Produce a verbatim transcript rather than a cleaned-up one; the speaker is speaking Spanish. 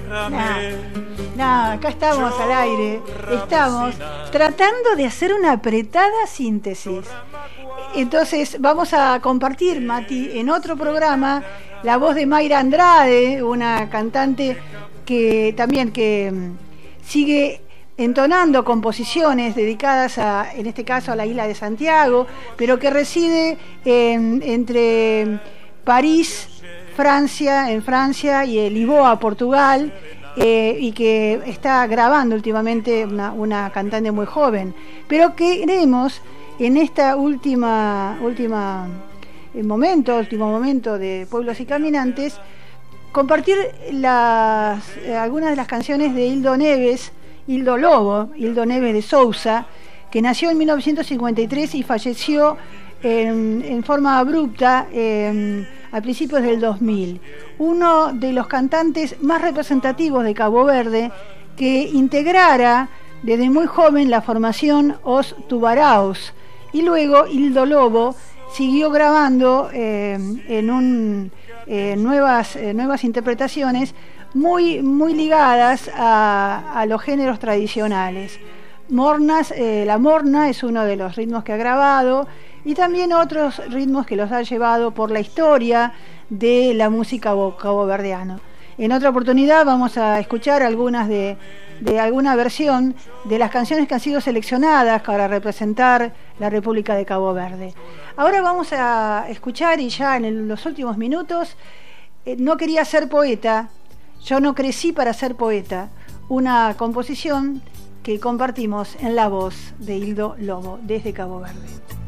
No, no, acá estamos al aire. Estamos tratando de hacer una apretada síntesis. Entonces vamos a compartir, Mati, en otro programa la voz de Mayra Andrade, una cantante que también que sigue entonando composiciones dedicadas a, en este caso, a la isla de Santiago, pero que reside en, entre París, Francia, en Francia, y Lisboa, Portugal, eh, y que está grabando últimamente una, una cantante muy joven, pero queremos en esta última última momento, último momento de Pueblos y Caminantes, compartir las, eh, algunas de las canciones de Hildo Neves, Hildo Lobo, Hildo Neves de Sousa, que nació en mil novecientos cincuenta y tres y falleció en, en forma abrupta eh, a principios del dos mil. Uno de los cantantes más representativos de Cabo Verde, que integrara desde muy joven la formación Os Tubaraos, y luego Hildo Lobo siguió grabando eh, en un, eh, nuevas, eh, nuevas interpretaciones muy, muy ligadas a, a los géneros tradicionales. Mornas, eh, la morna es uno de los ritmos que ha grabado, y también otros ritmos que los ha llevado por la historia de la música caboverdiana. En otra oportunidad vamos a escuchar algunas de, de alguna versión de las canciones que han sido seleccionadas para representar la República de Cabo Verde. Ahora vamos a escuchar, y ya en los últimos minutos, eh, No quería ser poeta, yo no crecí para ser poeta, una composición que compartimos en la voz de Hildo Lobo desde Cabo Verde.